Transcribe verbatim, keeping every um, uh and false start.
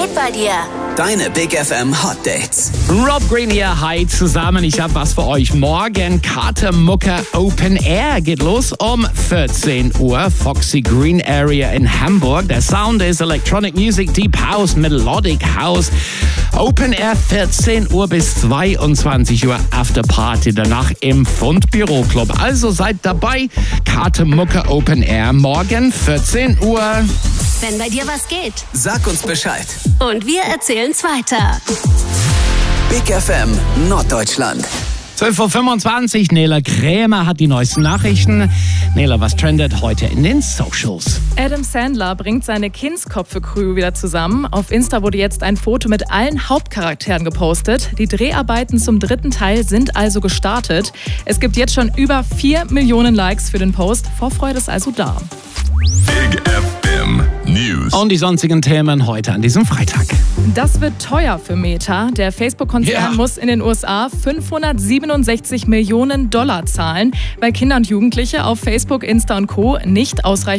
geht bei dir? Deine Big F M Hot Dates. Rob Green hier, hi zusammen. Ich habe was für euch. Morgen Kate Mucke Open Air geht los um vierzehn Uhr. Foxy Green Area in Hamburg. Der Sound ist Electronic Music, Deep House, Melodic House. Open Air vierzehn Uhr bis zweiundzwanzig Uhr After Party. Danach im Fundbüro Club. Also seid dabei. Kate Mucke Open Air morgen vierzehn Uhr. Wenn bei dir was geht. Sag uns Bescheid. Und wir erzählen's weiter. Big F M Norddeutschland. zwölf Uhr fünfundzwanzig, Nela Krämer hat die neuesten Nachrichten. Nela, was trendet heute in den Socials? Adam Sandler bringt seine Kindskopfe-Crew wieder zusammen. Auf Insta wurde jetzt ein Foto mit allen Hauptcharakteren gepostet. Die Dreharbeiten zum dritten Teil sind also gestartet. Es gibt jetzt schon über vier Millionen Likes für den Post. Vorfreude ist also da. Big F M News. Und die sonstigen Themen heute an diesem Freitag. Das wird teuer für Meta. Der Facebook-Konzern Ja. muss in den U S A fünfhundertsiebenundsechzig Millionen Dollar zahlen, weil Kinder und Jugendliche auf Facebook, Insta und Co. nicht ausreichend